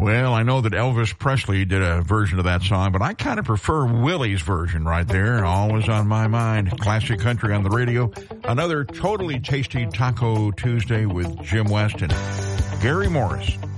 Well, I know that Elvis Presley did a version of that song, but I kind of prefer Willie's version right there. Always on my mind. Classic country on the radio. Another totally tasty Taco Tuesday with Jim West and Gary Morris.